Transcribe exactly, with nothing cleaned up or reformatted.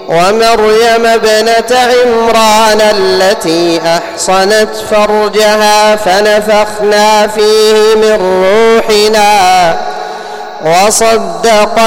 ومريم ابنة عمران التي أحصنت فرجها فنفخنا فيه من روحنا وصدق